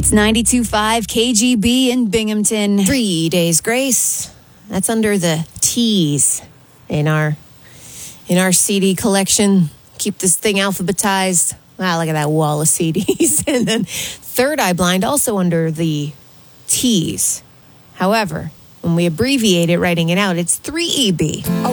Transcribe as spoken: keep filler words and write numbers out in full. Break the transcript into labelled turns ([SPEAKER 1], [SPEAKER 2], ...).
[SPEAKER 1] It's ninety-two point five K G B in Binghamton.
[SPEAKER 2] Three days grace. That's under the T's in our in our C D collection. Keep this thing alphabetized. Wow, look at that wall of C Ds. And then Third Eye Blind also under the T's. However, when we abbreviate it, writing it out, it's three E B.
[SPEAKER 3] Oh,